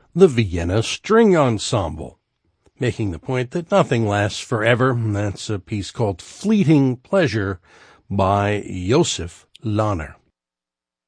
the Vienna String Ensemble, making the point that nothing lasts forever. That's a piece called Fleeting Pleasure by Joseph Lahner.